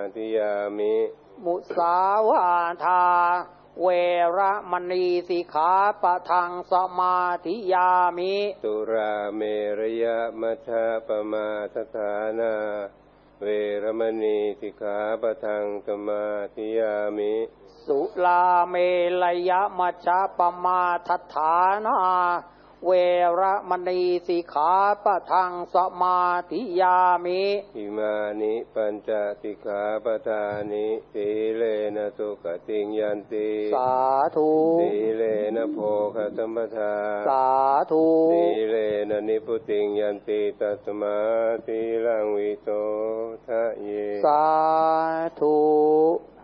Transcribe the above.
ธิยามิมุสาวาทาเวระมณีสิกขาปะทังสมาธิยามิสุราเมรยมัชฌะปมาทฐานาเวรมณีสิกขาปะทังสมาธิยามิสุลาเมรยมัชฌะปมาทฐานาเวระมณีสิกขาปะทังสมาธิยามิอิมานิปัญจสิกขาปทานิสีเลนะสุขติงยันติสาธุสีเลนะโภคสัมปทาสาธุสีเลนะนิพุติงยันติตัสมาสีลังวิโสทะเยสาธุ